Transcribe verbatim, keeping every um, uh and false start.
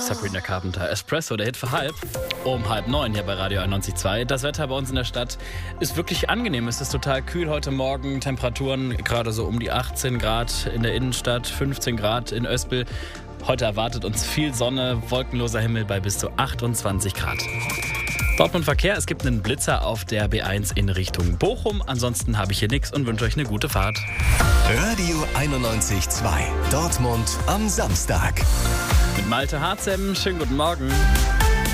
Sabrina Carpenter. Espresso, der Hit für halb. Um halb neun hier bei Radio einundneunzig Komma zwei. Das Wetter bei uns in der Stadt ist wirklich angenehm. Es ist total kühl heute Morgen. Temperaturen gerade so um die achtzehn Grad in der Innenstadt, fünfzehn Grad in Öspel. Heute erwartet uns viel Sonne, wolkenloser Himmel bei bis zu achtundzwanzig Grad. Dortmund Verkehr, es gibt einen Blitzer auf der B eins in Richtung Bochum. Ansonsten habe ich hier nichts und wünsche euch eine gute Fahrt. Radio einundneunzig Komma zwei. Dortmund am Samstag. Mit Malte Harzem, schönen guten Morgen.